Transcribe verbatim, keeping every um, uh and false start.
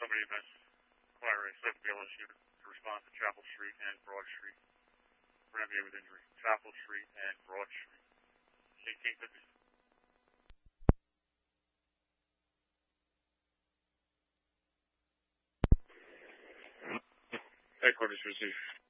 somebody events require a seven B L S unit to respond to Chapel Street and Broad Street for an M B A with injury. Chapel Street and Broad Street. eighteen fifty. Headquarters received.